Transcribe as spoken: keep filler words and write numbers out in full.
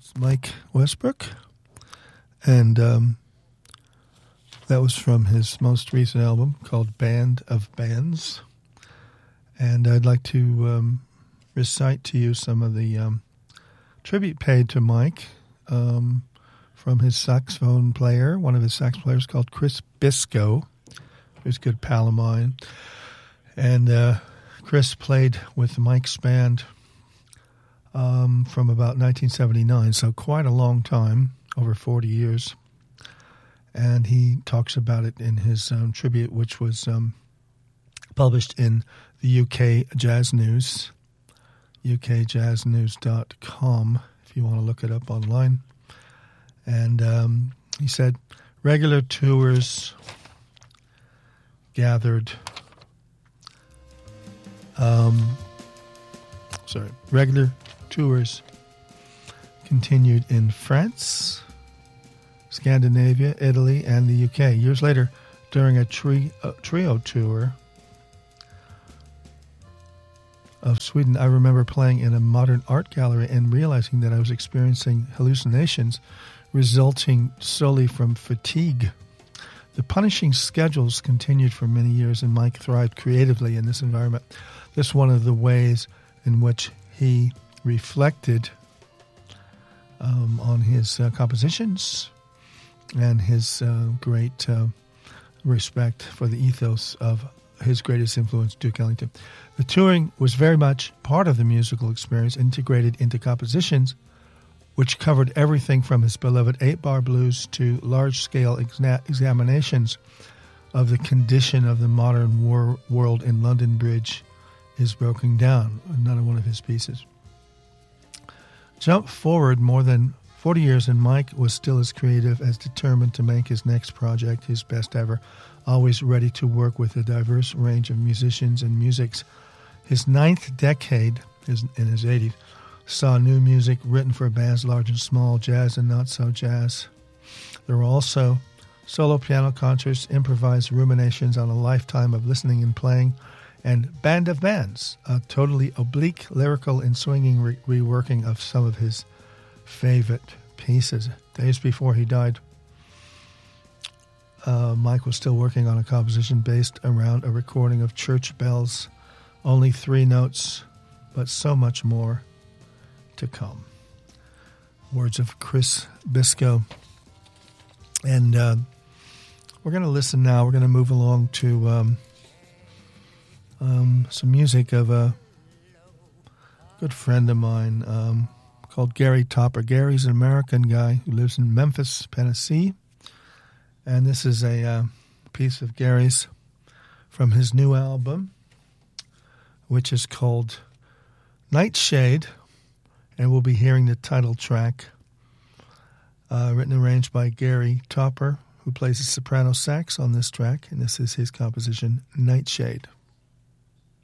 It's Mike Westbrook, and um, that was from his most recent album called Band of Bands. And I'd like to um, recite to you some of the um, tribute paid to Mike um, from his saxophone player, one of his sax players called Chris Biscoe, who's a good pal of mine. And uh, Chris played with Mike's band Um, from about nineteen seventy-nine, so quite a long time, over forty years. And he talks about it in his um, tribute, which was um, published in the U K Jazz News, U K jazz news dot com, if you want to look it up online. And um, he said, regular tours gathered... Um, sorry, regular tours continued in France, Scandinavia, Italy, and the U K. Years later, during a tri- uh, trio tour of Sweden, I remember playing in a modern art gallery and realizing that I was experiencing hallucinations resulting solely from fatigue. The punishing schedules continued for many years, and Mike thrived creatively in this environment. This is one of the ways in which he reflected um, on his uh, compositions and his uh, great uh, respect for the ethos of his greatest influence, Duke Ellington. The touring was very much part of the musical experience, integrated into compositions which covered everything from his beloved eight-bar blues to large-scale exa- examinations of the condition of the modern war- world in London Bridge is Broken Down, another one of his pieces. Jump forward more than forty years, and Mike was still as creative, as determined to make his next project his best ever, always ready to work with a diverse range of musicians and musics. His ninth decade, his, in his eighties, saw new music written for bands large and small, jazz and not so jazz. There were also solo piano concerts, improvised ruminations on a lifetime of listening and playing, and Band of Bands, a totally oblique, lyrical, and swinging re- reworking of some of his favorite pieces. Days before he died, uh, Mike was still working on a composition based around a recording of church bells. Only three notes, but so much more to come. Words of Chris Biscoe. And uh, we're going to listen now. We're going to move along to um, um, some music of a good friend of mine um, called Gary Topper. Gary's an American guy who lives in Memphis, Tennessee. And this is a uh, piece of Gary's from his new album, which is called Nightshade. And we'll be hearing the title track, uh, written and arranged by Gary Topper, who plays the soprano sax on this track. And this is his composition, Nightshade.